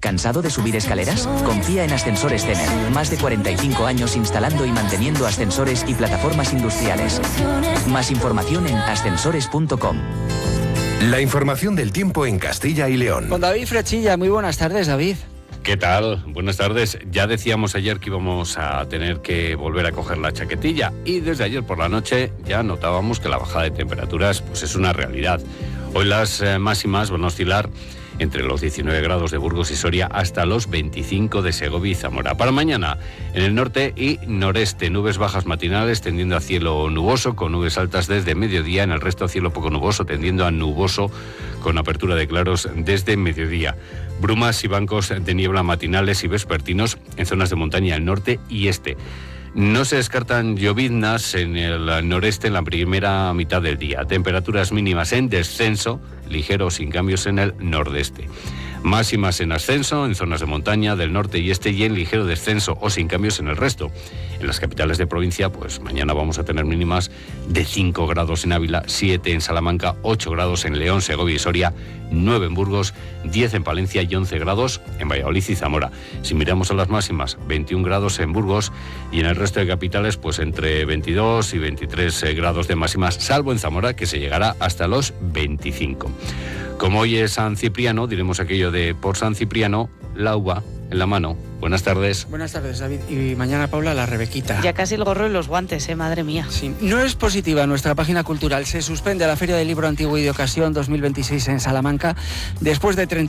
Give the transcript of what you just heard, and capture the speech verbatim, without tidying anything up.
¿Cansado de subir escaleras? Confía en Ascensores Cener. Más de cuarenta y cinco años instalando y manteniendo ascensores y plataformas industriales. Más información en ascensores punto com. La información del tiempo en Castilla y León. Con David Frechilla. Muy buenas tardes, David. ¿Qué tal? Buenas tardes. Ya decíamos ayer que íbamos a tener que volver a coger la chaquetilla y desde ayer por la noche ya notábamos que la bajada de temperaturas pues es una realidad. Hoy las eh, máximas van a oscilar entre los diecinueve grados de Burgos y Soria hasta los veinticinco de Segovia y Zamora. Para mañana, en el norte y noreste, nubes bajas matinales tendiendo a cielo nuboso, con nubes altas desde mediodía. En el resto, cielo poco nuboso, tendiendo a nuboso, con apertura de claros desde mediodía. Brumas y bancos de niebla matinales y vespertinos en zonas de montaña del norte y este. No se descartan lloviznas en el noreste en la primera mitad del día. Temperaturas mínimas en descenso, ligeros sin cambios en el nordeste. Máximas en ascenso en zonas de montaña del norte y este y en ligero descenso o sin cambios en el resto. En las capitales de provincia, pues mañana vamos a tener mínimas de cinco grados en Ávila, siete en Salamanca, ocho grados en León, Segovia y Soria, nueve en Burgos, diez en Palencia y once grados en Valladolid y Zamora. Si miramos a las máximas, veintiún grados en Burgos y en el resto de capitales, pues entre veintidós y veintitrés grados de máximas, salvo en Zamora, que se llegará hasta los veinticinco. Como hoy es San Cipriano, diremos aquello de por San Cipriano, la uva en la mano. Buenas tardes. Buenas tardes, David. Y mañana, Paula, la Rebequita. Ya casi el gorro y los guantes, ¿eh? Madre mía. Sí. No es positiva nuestra página cultural. Se suspende la Feria del Libro Antiguo y de Ocasión dos mil veintiséis en Salamanca después de treinta